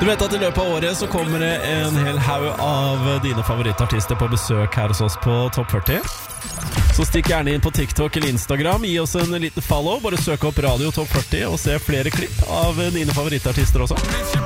Du vet at i løpet av året så kommer det en hel haug av dine favorittartister på besøk her hos oss på Topp 40. Så stikk gjerne inn på TikTok eller Instagram, gi oss en liten follow, bare søk opp Radio Topp 40 og se flere klipp av dine favorittartister også.